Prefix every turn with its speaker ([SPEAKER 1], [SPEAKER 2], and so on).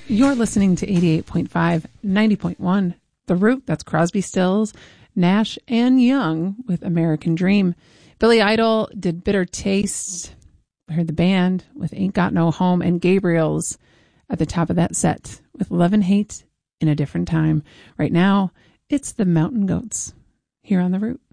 [SPEAKER 1] You're listening to 88.5, 90.1, The Root. That's Crosby, Stills, Nash, and Young with American Dream. Billy Idol did Bitter Taste. I heard the band with Ain't Got No Home, and Gabriel's at the top of that set with Love and Hate in a Different Time. Right now, it's the Mountain Goats here on The Root.